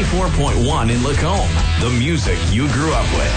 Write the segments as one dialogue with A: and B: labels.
A: 94.1 in Lacombe. The music you grew up with.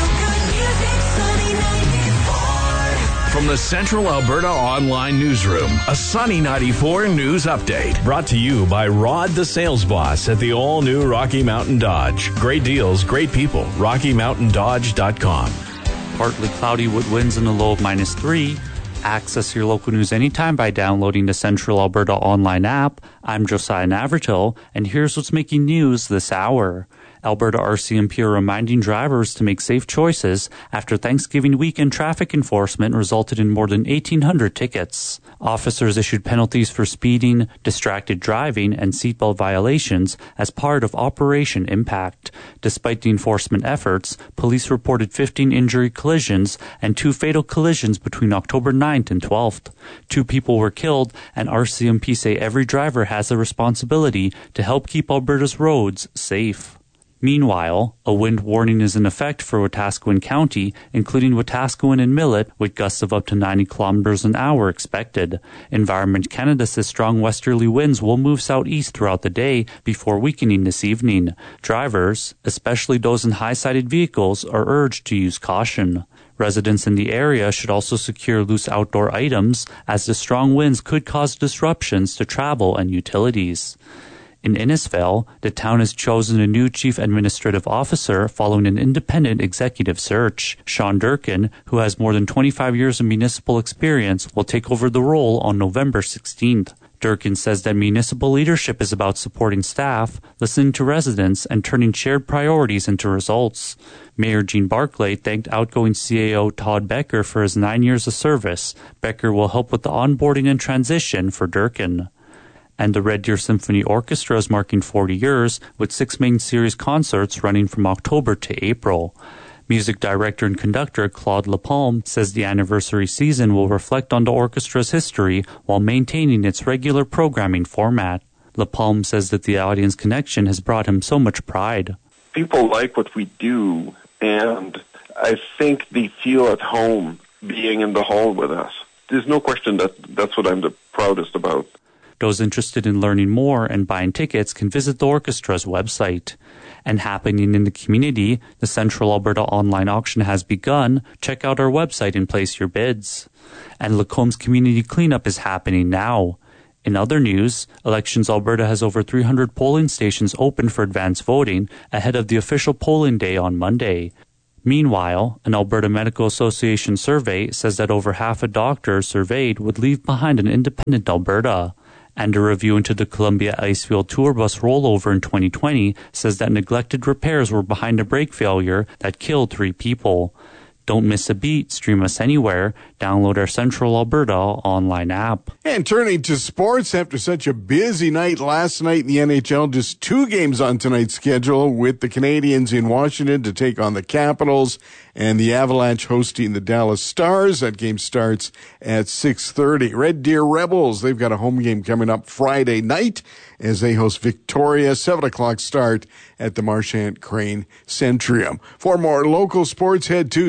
A: From the Central Alberta Online Newsroom, a Sunny 94 news update. Brought to you by Rod the Sales Boss at the all-new Rocky Mountain Dodge. Great deals, great people. RockyMountainDodge.com.
B: Partly cloudy with winds in a low of -3. Access your local news anytime by downloading the Central Alberta Online app. I'm Josiah Navratil, and here's what's making news this hour. Alberta RCMP are reminding drivers to make safe choices after Thanksgiving weekend traffic enforcement resulted in more than 1,800 tickets. Officers issued penalties for speeding, distracted driving, and seatbelt violations as part of Operation Impact. Despite the enforcement efforts, police reported 15 injury collisions and 2 fatal collisions between October 9th and 12th. 2 people were killed, and RCMP say every driver has a responsibility to help keep Alberta's roads safe. Meanwhile, a wind warning is in effect for Wetaskiwin County, including Wetaskiwin and Millet, with gusts of up to 90 kilometers an hour expected. Environment Canada says strong westerly winds will move southeast throughout the day before weakening this evening. Drivers, especially those in high-sided vehicles, are urged to use caution. Residents in the area should also secure loose outdoor items, as the strong winds could cause disruptions to travel and utilities. In Innisfail, the town has chosen a new chief administrative officer following an independent executive search. Sean Durkin, who has more than 25 years of municipal experience, will take over the role on November 16th. Durkin says that municipal leadership is about supporting staff, listening to residents, and turning shared priorities into results. Mayor Jean Barclay thanked outgoing CAO Todd Becker for his 9 years of service. Becker will help with the onboarding and transition for Durkin. And the Red Deer Symphony Orchestra is marking 40 years, with 6 main series concerts running from October to April. Music director and conductor Claude Lapalme says the anniversary season will reflect on the orchestra's history while maintaining its regular programming format. Lapalme says that the audience connection has brought him so much pride.
C: People like what we do, and I think they feel at home being in the hall with us. There's no question that that's what I'm the proudest about.
B: Those interested in learning more and buying tickets can visit the orchestra's website. And happening in the community, the Central Alberta online auction has begun. Check out our website and place your bids. And Lacombe's community cleanup is happening now. In other news, Elections Alberta has over 300 polling stations open for advance voting ahead of the official polling day on Monday. Meanwhile, an Alberta Medical Association survey says that over half of doctors surveyed would leave behind an independent Alberta. And a review into the Columbia Icefield tour bus rollover in 2020 says that neglected repairs were behind a brake failure that killed 3 people. Don't miss a beat. Stream us anywhere. Download our Central Alberta online app.
D: And turning to sports, after such a busy night last night in the NHL, just 2 games on tonight's schedule, with the Canadiens in Washington to take on the Capitals and the Avalanche hosting the Dallas Stars. That game starts at 6:30. Red Deer Rebels, they've got a home game coming up Friday night as they host Victoria. 7 o'clock start at the Marchant Crane Centrium. For more local sports, head to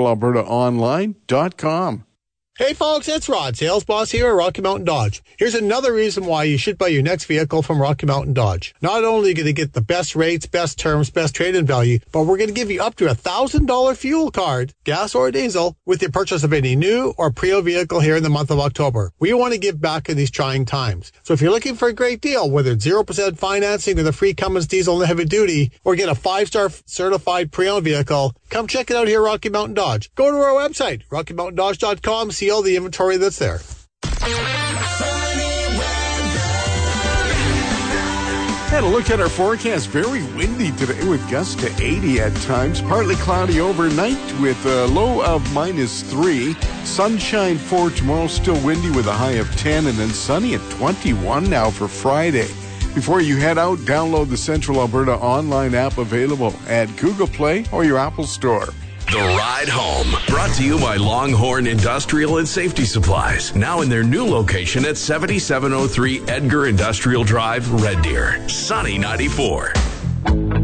D: CentralAlbertaOnline.com.
E: Hey folks, it's Rod, sales boss here at Rocky Mountain Dodge. Here's another reason why you should buy your next vehicle from Rocky Mountain Dodge. Not only are you going to get the best rates, best terms, best trade-in value, but we're going to give you up to $1,000 fuel card, gas or diesel, with your purchase of any new or pre-owned vehicle here in the month of October. We want to give back in these trying times. So if you're looking for a great deal, whether it's 0% financing or the free Cummins diesel and the heavy duty, or get a 5-star certified pre-owned vehicle, come check it out here at Rocky Mountain Dodge. Go to our website, RockyMountainDodge.com, see all the inventory that's there.
D: Had a look at our forecast. Very windy today with gusts to 80 at times. Partly cloudy overnight with a low of -3. Sunshine for tomorrow. Still windy with a high of 10, and then sunny at 21 now for Friday. Before you head out, download the Central Alberta online app, available at Google Play or your Apple Store.
A: The Ride Home, brought to you by Longhorn Industrial and Safety Supplies, now in their new location at 7703 Edgar Industrial Drive, Red Deer. Sunny 94.